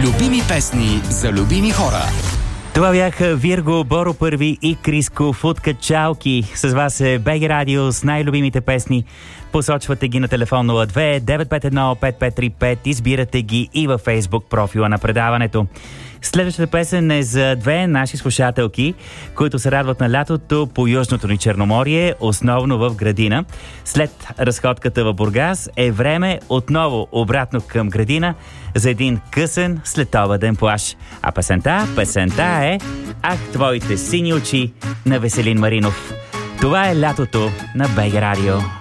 Любими песни за любими хора. Това бяха Вирго, Боро Първи и Криско Футка Чалки. С вас е БГ Радио с най-любимите песни. Посочвате ги на телефон 02-951-5535. Избирате ги и във Фейсбук профила на предаването. Следващата песен е за две наши слушателки, които се радват на лятото по Южното ни Черноморие, основно в градина. След разходката в Бургас е време отново обратно към градина за един късен следобеден плаж. А песента е "Ах, твоите сини очи" на Веселин Маринов. Това е лятото на БГ Радио.